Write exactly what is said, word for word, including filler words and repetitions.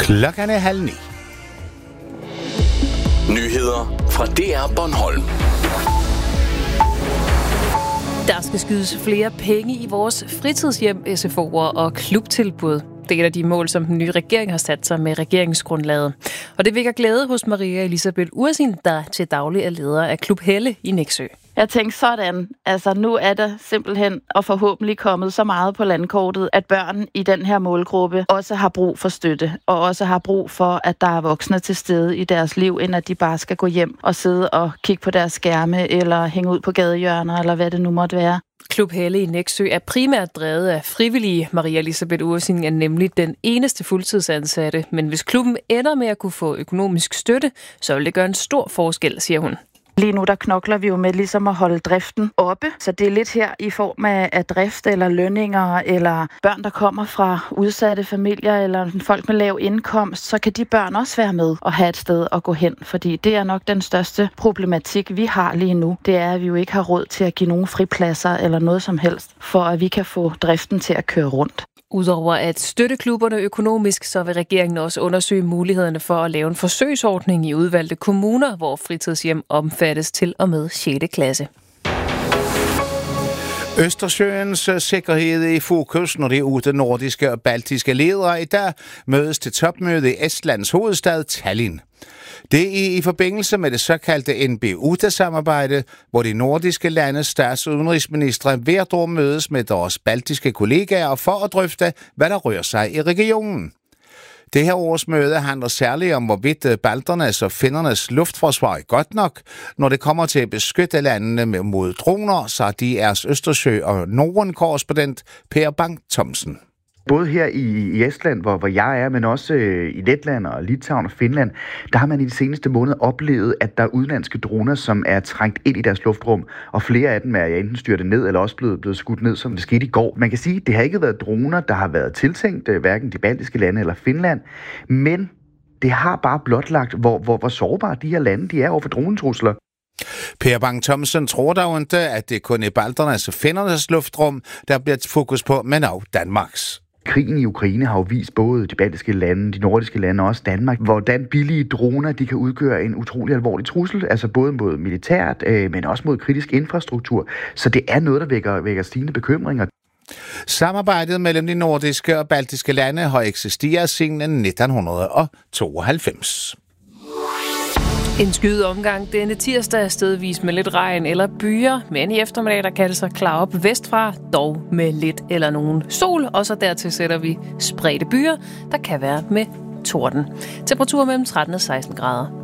Klokken er halv ni. Nyheder fra D R Bornholm. Der skal skydes flere penge i vores fritidshjem, S F O'er og klubtilbud. Det er et af de mål, som den nye regering har sat sig med regeringsgrundlaget. Og det vækker glæde hos Maria Elisabeth Ursin, der til daglig er leder af Klub Helle i Nexø. Jeg tænkte sådan, altså nu er der simpelthen og forhåbentlig kommet så meget på landkortet, at børn i den her målgruppe også har brug for støtte, og også har brug for, at der er voksne til stede i deres liv, end at de bare skal gå hjem og sidde og kigge på deres skærme, eller hænge ud på gadehjørner, eller hvad det nu måtte være. Klub Helle i Nexø er primært drevet af frivillige. Maria Elisabeth Ursin er nemlig den eneste fuldtidsansatte, men hvis klubben ender med at kunne få økonomisk støtte, så vil det gøre en stor forskel, siger hun. Lige nu der knokler vi jo med ligesom at holde driften oppe, så det er lidt her i form af, af drift eller lønninger eller børn, der kommer fra udsatte familier eller folk med lav indkomst, så kan de børn også være med og have et sted at gå hen, fordi det er nok den største problematik, vi har lige nu. Det er, at vi jo ikke har råd til at give nogen fripladser eller noget som helst, for at vi kan få driften til at køre rundt. Udover at støtte klubberne økonomisk, så vil regeringen også undersøge mulighederne for at lave en forsøgsordning i udvalgte kommuner, hvor fritidshjem omfattes til og med sjette klasse. Østersøens sikkerhed i fokus, når de otte nordiske og baltiske ledere i dag mødes til topmøde i Estlands hovedstad Tallinn. Det er i forbindelse med det såkaldte N B U T-samarbejde, hvor de nordiske landes statsudenrigsministre hvert år mødes med deres baltiske kollegaer for at drøfte, hvad der rører sig i regionen. Det her års møde handler særligt om, hvorvidt balternes og finnernes luftforsvar er godt nok, når det kommer til at beskytte landene mod droner, så de er Østersø- og Norden-korrespondent Per Bang-Thomsen. Både her i, i Estland, hvor, hvor jeg er, men også øh, i Letland og Litauen og Finland, der har man i de seneste måneder oplevet, at der er udenlandske droner, som er trængt ind i deres luftrum, og flere af dem er enten styrtet ned eller også blevet, blevet skudt ned, som det skete i går. Man kan sige, at det har ikke været droner, der har været tiltænkt, øh, hverken de baltiske lande eller Finland, men det har bare blotlagt, hvor, hvor, hvor sårbare de her lande de er over for dronetrusler. Per Bang-Thomsen tror dog ikke, at det kun er balternes og finnernes luftrum, der bliver fokus på, men også Danmarks. Krigen i Ukraine har jo vist både de baltiske lande, de nordiske lande og også Danmark, hvordan billige droner de kan udgøre en utrolig alvorlig trussel, altså både mod militært, øh, men også mod kritisk infrastruktur. Så det er noget, der vækker, vækker stigende bekymringer. Samarbejdet mellem de nordiske og baltiske lande har eksisteret siden nitten tooghalvfems. En skyet omgang denne tirsdag stedvis med lidt regn eller byer, men i eftermiddag der kan det så klare op vestfra, dog med lidt eller nogen sol, og så dertil sætter vi spredte byer, der kan være med torden. Temperatur mellem tretten og seksten grader.